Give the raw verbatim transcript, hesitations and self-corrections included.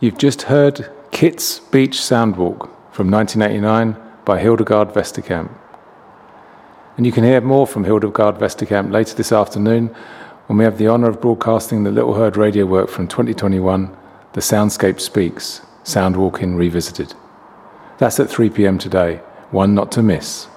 You've just heard Kit's Beach Soundwalk from nineteen eighty-nine by Hildegard Vesterkamp. And you can hear more from Hildegard Vesterkamp later this afternoon when we have the honour of broadcasting the Little Herd radio work from twenty twenty-one, The Soundscape Speaks, Soundwalking Revisited. That's at three p.m. today, one not to miss.